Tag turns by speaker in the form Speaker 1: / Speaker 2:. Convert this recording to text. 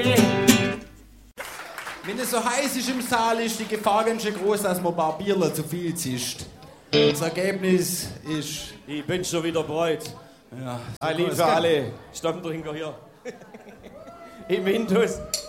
Speaker 1: Wenn es so heiß ist im Saal, ist die Gefahr ganz schön groß, dass man ein paar Bierler zu viel zischt. Das Ergebnis ist...
Speaker 2: Ich bin schon wieder bereit.
Speaker 1: Ja,
Speaker 2: Ein Lied für alle Stammtrinker hier. Im Indus.